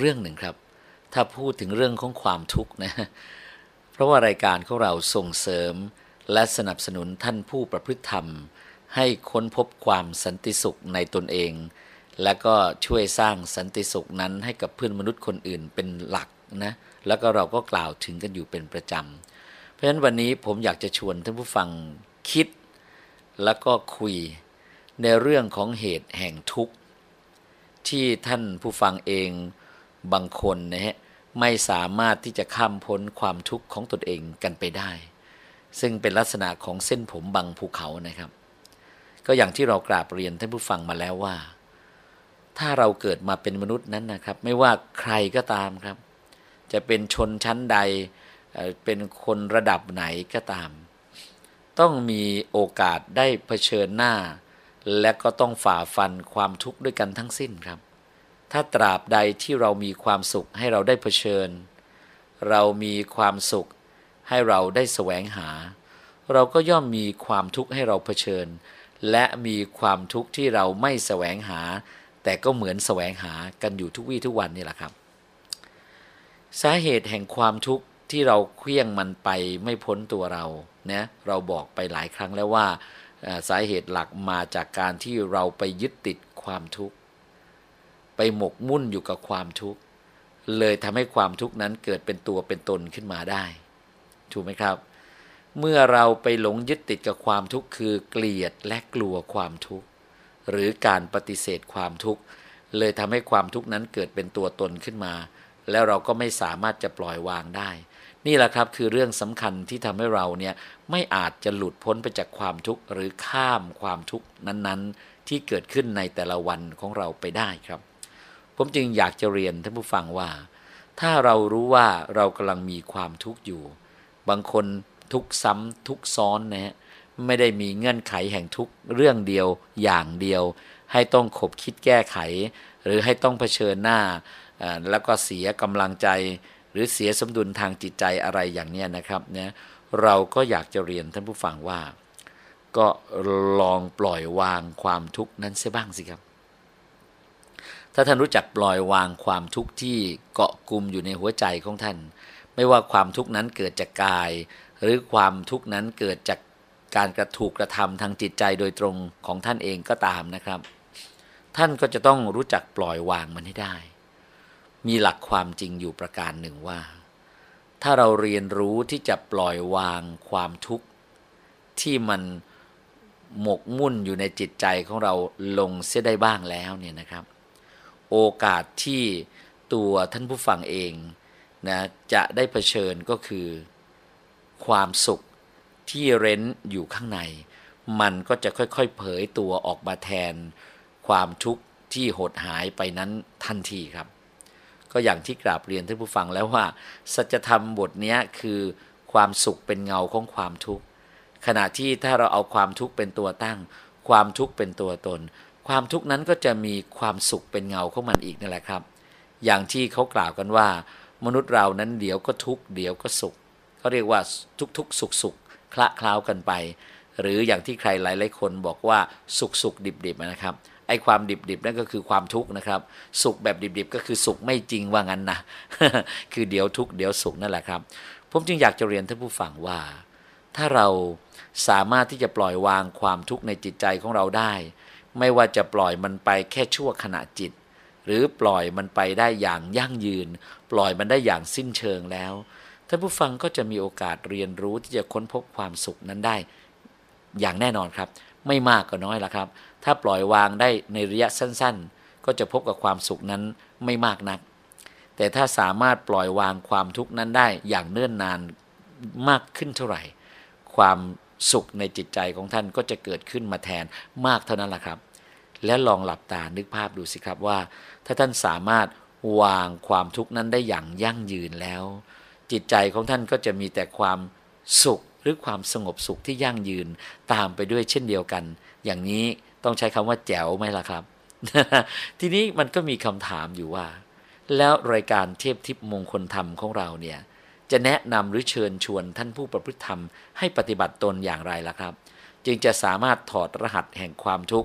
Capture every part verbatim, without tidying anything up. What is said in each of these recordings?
เรื่องหนึ่งครับถ้าพูดถึงเรื่องของความทุกข์นะเพราะว่ารายการของเราส่งเสริมและสนับสนุนท่านผู้ประพฤติธรรมให้ค้นพบความสันติสุขในตนเองและก็ช่วยสร้างสันติสุขนั้นให้กับเพื่อนมนุษย์คนอื่นเป็นหลักนะแล้วก็เราก็กล่าวถึงกันอยู่เป็นประจำเพราะฉะนั้นวันนี้ผมอยากจะชวนท่านผู้ฟังคิดแล้วก็คุยในเรื่องของเหตุแห่งทุกข์ที่ท่านผู้ฟังเองบางคนนะฮะไม่สามารถที่จะข้ามพ้นความทุกข์ของตนเองกันไปได้ซึ่งเป็นลักษณะของเส้นผมบังภูเขานะครับก็อย่างที่เรากราบเรียนท่านผู้ฟังมาแล้วว่าถ้าเราเกิดมาเป็นมนุษย์นั้นนะครับไม่ว่าใครก็ตามครับจะเป็นชนชั้นใดเป็นคนระดับไหนก็ตามต้องมีโอกาสได้เผชิญหน้าและก็ต้องฝ่าฟันความทุกข์ด้วยกันทั้งสิ้นครับถ้าตราบใดที่เรามีความสุขให้เราได้เผชิญเรามีความสุขให้เราได้แสวงหาเราก็ย่อมมีความทุกข์ให้เราเผชิญและมีความทุกข์ที่เราไม่แสวงหาแต่ก็เหมือนแสวงหากันอยู่ทุกวี่ทุกวันนี่แหละครับสาเหตุแห่งความทุกข์ที่เราเคลี้ยงมันไปไม่พ้นตัวเรานะเราบอกไปหลายครั้งแล้วว่าสาเหตุหลักมาจากการที่เราไปยึดติดความทุกข์ไปหมกมุ่นอยู่กับความทุกข์เลยทำให้ความทุกข์นั้นเกิดเป็นตัวเป็นตนขึ้นมาได้ถูกไหมครับเมื่อเราไปหลงยึดติดกับความทุกข์คือเกลียดและกลัวความทุกข์หรือการปฏิเสธความทุกข์เลยทำให้ความทุกข์นั้นเกิดเป็นตัวตนขึ้นมาแล้วเราก็ไม่สามารถจะปล่อยวางได้นี่แหละครับคือเรื่องสำคัญที่ทำให้เราเนี่ยไม่อาจจะหลุดพ้นไปจากความทุกข์หรือข้ามความทุกข์นั้นๆที่เกิดขึ้นในแต่ละวันของเราไปได้ครับผมจึงอยากจะเรียนท่านผู้ฟังว่าถ้าเรารู้ว่าเรากำลังมีความทุกข์อยู่บางคนทุกข์ซ้ำทุกข์ซ้อนนะฮะไม่ได้มีเงื่อนไขแห่งทุกข์เรื่องเดียวอย่างเดียวให้ต้องขบคิดแก้ไขหรือให้ต้องเผชิญหน้าแล้วก็เสียกำลังใจหรือเสียสมดุลทางจิตใจอะไรอย่างนี้นะครับเนี่ยเราก็อยากจะเรียนท่านผู้ฟังว่าก็ลองปล่อยวางความทุกข์นั้นเสียบ้างสิครับถ้าท่านรู้จักปล่อยวางความทุกข์ที่เกาะกุมอยู่ในหัวใจของท่านไม่ว่าความทุกข์นั้นเกิดจากกายหรือความทุกข์นั้นเกิดจากการกระถูกกระทำทางจิตใจโดยตรงของท่านเองก็ตามนะครับท่านก็จะต้องรู้จักปล่อยวางมันให้ได้มีหลักความจริงอยู่ประการหนึ่งว่าถ้าเราเรียนรู้ที่จะปล่อยวางความทุกข์ที่มันหมกมุ่นอยู่ในจิตใจของเราลงเสียได้บ้างแล้วเนี่ยนะครับโอกาสที่ตัวท่านผู้ฟังเองนะจะได้เผชิญก็คือความสุขที่เร้นอยู่ข้างในมันก็จะค่อยๆเผยตัวออกมาแทนความทุกข์ที่หดหายไปนั้นทันทีครับก็อย่างที่กราบเรียนท่านผู้ฟังแล้วว่าสัจธรรมบทนี้คือความสุขเป็นเงาของความทุกข์ขณะที่ถ้าเราเอาความทุกข์เป็นตัวตั้งความทุกข์เป็นตัวตนความทุกข์นั้นก็จะมีความสุขเป็นเงาของมันอีกนั่นแหละครับอย่างที่เขากล่าวกันว่ามนุษย์เรานั้นเดี๋ยวก็ทุกข์เดี๋ยวก็สุขเขาเรียกว่าทุกๆสุขๆคละเคล้ากันไปหรืออย่างที่ใครหลายๆคนบอกว่าสุขๆดิบๆนะครับไอ้ความดิบๆนั่นก็คือความทุกข์นะครับสุขแบบดิบๆก็คือสุขไม่จริงว่างั้นนะ คือเดี๋ยวทุกข์เดี๋ยวสุขนั่นแหละครับผมจึงอยากจะเรียนท่านผู้ฟังว่าถ้าเราสามารถที่จะปล่อยวางความทุกข์ในจิตใจของเราได้ไม่ว่าจะปล่อยมันไปแค่ชั่วขณะจิตหรือปล่อยมันไปได้อย่างยั่งยืนปล่อยมันได้อย่างสิ้นเชิงแล้วท่านผู้ฟังก็จะมีโอกาสเรียนรู้ที่จะค้นพบความสุขนั้นได้อย่างแน่นอนครับไม่มากก็น้อยละครับถ้าปล่อยวางได้ในระยะสั้นๆก็จะพบกับความสุขนั้นไม่มากนักแต่ถ้าสามารถปล่อยวางความทุกข์นั้นได้อย่างเนิ่นนานมากขึ้นเท่าไหร่ความสุขในจิตใจของท่านก็จะเกิดขึ้นมาแทนมากเท่านั้นแหละครับและลองหลับตานึกภาพดูสิครับว่าถ้าท่านสามารถวางความทุกข์นั้นได้อย่างยั่งยืนแล้วจิตใจของท่านก็จะมีแต่ความสุขหรือความสงบสุขที่ยั่งยืนตามไปด้วยเช่นเดียวกันอย่างนี้ต้องใช้คำว่าแจ๋วไหมล่ะครับ ทีนี้มันก็มีคำถามอยู่ว่าแล้วรายการเทพทิพย์มงคลธรรมของเราเนี่ยจะแนะนำหรือเชิญชวนท่านผู้ประพฤติธรรมให้ปฏิบัติตนอย่างไรล่ะครับจึงจะสามารถถอดรหัสแห่งความทุกข์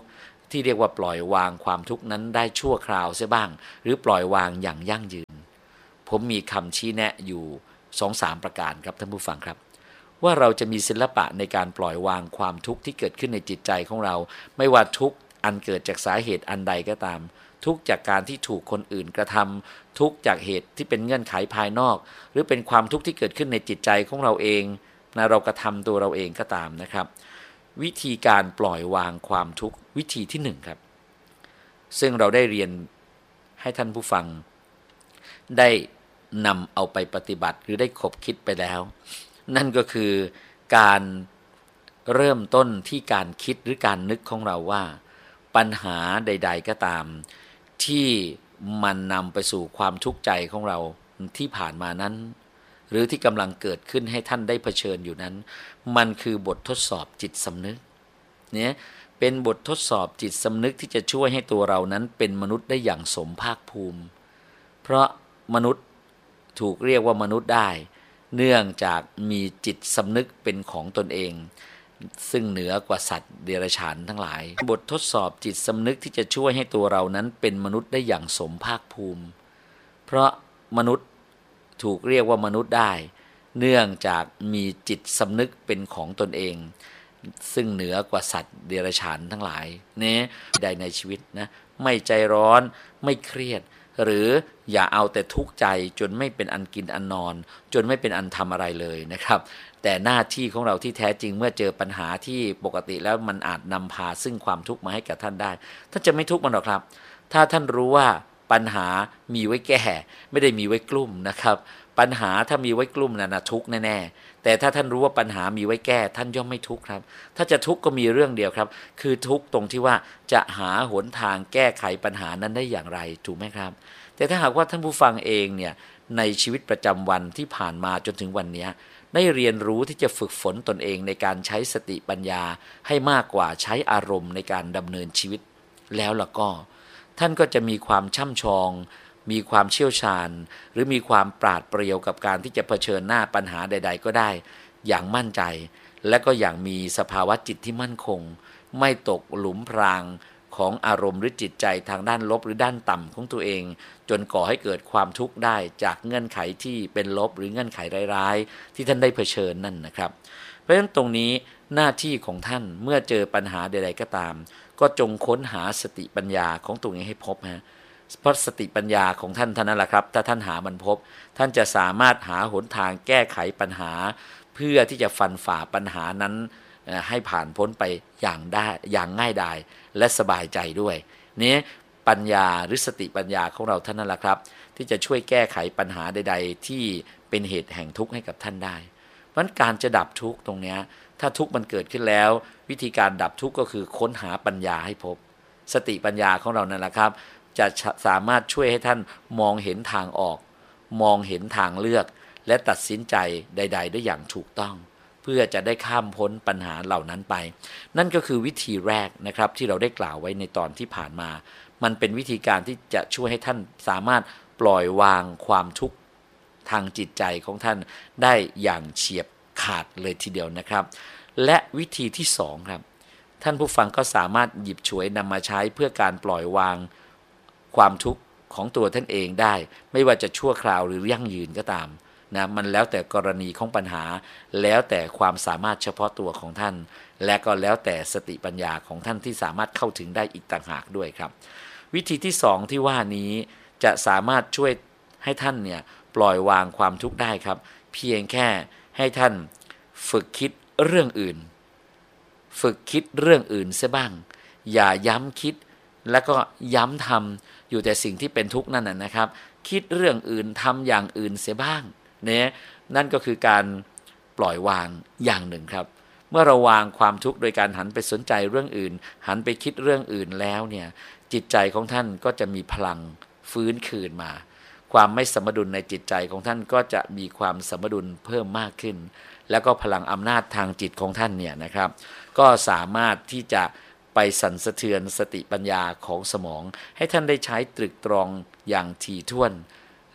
ที่เรียกว่าปล่อยวางความทุกข์นั้นได้ชั่วคราวเสียบ้างหรือปล่อยวางอย่างยั่งยืนผมมีคำชี้แนะอยู่ สองถึงสาม ประการครับท่านผู้ฟังครับว่าเราจะมีศิลปะในการปล่อยวางความทุกข์ที่เกิดขึ้นในจิตใจของเราไม่ว่าทุกข์อันเกิดจากสาเหตุอันใดก็ตามทุกข์จากการที่ถูกคนอื่นกระทำทุกข์จากเหตุที่เป็นเงื่อนไขภายนอกหรือเป็นความทุกข์ที่เกิดขึ้นในจิตใจของเราเองนะเรากระทำตัวเราเองก็ตามนะครับวิธีการปล่อยวางความทุกข์วิธีที่หนึ่งครับซึ่งเราได้เรียนให้ท่านผู้ฟังได้นำเอาไปปฏิบัติหรือได้คบคิดไปแล้วนั่นก็คือการเริ่มต้นที่การคิดหรือการนึกของเราว่าปัญหาใดๆก็ตามที่มันนำไปสู่ความทุกข์ใจของเราที่ผ่านมานั้นหรือที่กำลังเกิดขึ้นให้ท่านได้เผชิญอยู่นั้นมันคือบททดสอบจิตสำนึกเนี่ยเป็นบททดสอบจิตสำนึกที่จะช่วยให้ตัวเรานั้นเป็นมนุษย์ได้อย่างสมภาคภูมิเพราะมนุษย์ถูกเรียกว่ามนุษย์ได้เนื่องจากมีจิตสำนึกเป็นของตนเองซึ่งเหนือกว่าสัตว์เดรัจฉานทั้งหลายบททดสอบจิตสำนึกที่จะช่วยให้ตัวเรานั้นเป็นมนุษย์ได้อย่างสมภาคภูมิเพราะมนุษย์ถูกเรียกว่ามนุษย์ได้เนื่องจากมีจิตสำนึกเป็นของตนเองซึ่งเหนือกว่าสัตว์เดรัจฉานทั้งหลายเนี่ยใดในชีวิตนะไม่ใจร้อนไม่เครียดหรืออย่าเอาแต่ทุกข์ใจจนไม่เป็นอันกินอันนอนจนไม่เป็นอันทำอะไรเลยนะครับแต่หน้าที่ของเราที่แท้จริงเมื่อเจอปัญหาที่ปกติแล้วมันอาจนำพาซึ่งความทุกข์มาให้กับท่านได้ท่านจะไม่ทุกข์มันหรอกครับถ้าท่านรู้ว่าปัญหามีไว้แก้ไม่ได้มีไว้กลุ่มนะครับปัญหาถ้ามีไว้กลุ่มน่ะนะทุกข์แน่ๆแต่ถ้าท่านรู้ว่าปัญหามีไว้แก้ท่านย่อมไม่ทุกข์ครับถ้าจะทุกข์ก็มีเรื่องเดียวครับคือทุกข์ตรงที่ว่าจะหาหนทางแก้ไขปัญหานั้นได้อย่างไรถูกไหมครับแต่ถ้าหากว่าท่านผู้ฟังเองเนี่ยในชีวิตประจำวันที่ผ่านมาจนถึงวันนี้ได้เรียนรู้ที่จะฝึกฝนตนเองในการใช้สติปัญญาให้มากกว่าใช้อารมณ์ในการดำเนินชีวิตแล้วล่ะก็ท่านก็จะมีความช่ำชองมีความเชี่ยวชาญหรือมีความปราดเปรียวกับการที่จะเผชิญหน้าปัญหาใดๆก็ได้อย่างมั่นใจและก็อย่างมีสภาวะจิตที่มั่นคงไม่ตกหลุมพรางของอารมณ์หรือจิตใจทางด้านลบหรือด้านต่ำของตัวเองจนก่อให้เกิดความทุกข์ได้จากเงื่อนไขที่เป็นลบหรือเงื่อนไขร้ายๆที่ท่านได้เผชิญนั่นนะครับเพราะฉะนั้นตรงนี้หน้าที่ของท่านเมื่อเจอปัญหาใดๆก็ตามก็จงค้นหาสติปัญญาของตัวเองให้พบฮะเพราะสติปัญญาของท่านเท่านั้นแหละครับถ้าท่านหามันพบท่านจะสามารถหาหนทางแก้ไขปัญหาเพื่อที่จะฟันฝ่าปัญหานั้นให้ผ่านพ้นไปอย่างได้อย่างง่ายดายและสบายใจด้วยนี้ปัญญาหรือสติปัญญาของเราท่านนั่นแหละครับที่จะช่วยแก้ไขปัญหาใดๆที่เป็นเหตุแห่งทุกข์ให้กับท่านได้เพราะฉะนั้นการจะดับทุกข์ตรงนี้ถ้าทุกข์มันเกิดขึ้นแล้ววิธีการดับทุกข์ก็คือค้นหาปัญญาให้พบสติปัญญาของเรานั่นแหละครับจะสามารถช่วยให้ท่านมองเห็นทางออกมองเห็นทางเลือกและตัดสินใจใดๆได้อย่างถูกต้องเพื่อจะได้ข้ามพ้นปัญหาเหล่านั้นไปนั่นก็คือวิธีแรกนะครับที่เราได้กล่าวไว้ในตอนที่ผ่านมามันเป็นวิธีการที่จะช่วยให้ท่านสามารถปล่อยวางความทุกข์ทางจิตใจของท่านได้อย่างเฉียบขาดเลยทีเดียวนะครับและวิธีที่สองครับท่านผู้ฟังก็สามารถหยิบฉวยนำมาใช้เพื่อการปล่อยวางความทุกข์ของตัวท่านเองได้ไม่ว่าจะชั่วคราวหรือยั่งยืนก็ตามนะมันแล้วแต่กรณีของปัญหาแล้วแต่ความสามารถเฉพาะตัวของท่านและก็แล้วแต่สติปัญญาของท่านที่สามารถเข้าถึงได้อีกต่างหากด้วยครับวิธีที่สองที่ว่านี้จะสามารถช่วยให้ท่านเนี่ยปล่อยวางความทุกข์ได้ครับเพียงแค่ให้ท่านฝึกคิดเรื่องอื่นฝึกคิดเรื่องอื่นเสียบ้างอย่าย้ำคิดแล้วก็ย้ำทำอยู่แต่สิ่งที่เป็นทุกข์นั่นน่ะนะครับคิดเรื่องอื่นทำอย่างอื่นเสียบ้างเนี่ยนั่นก็คือการปล่อยวางอย่างหนึ่งครับเมื่อเราวางความทุกข์โดยการหันไปสนใจเรื่องอื่นหันไปคิดเรื่องอื่นแล้วเนี่ยจิตใจของท่านก็จะมีพลังฟื้นคืนมาความไม่สมดุลในจิตใจของท่านก็จะมีความสมดุลเพิ่มมากขึ้นแล้วก็พลังอำนาจทางจิตของท่านเนี่ยนะครับก็สามารถที่จะไปสั่นสะเทือนสติปัญญาของสมองให้ท่านได้ใช้ตรึกตรองอย่างถี่ถ้วน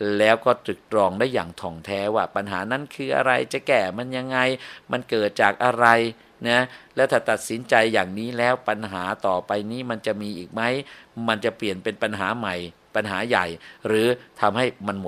แล้วก็ตรึกตรองได้อย่างถ่องแท้ว่าปัญหานั้นคืออะไรจะแก้มันยังไงมันเกิดจากอะไรนะแล้วถ้าตัดสินใจอย่างนี้แล้วปัญหาต่อไปนี้มันจะมีอีกไหมมันจะเปลี่ยนเป็นปัญหาใหม่ปัญหาใหญ่หรือทำให้มันหมด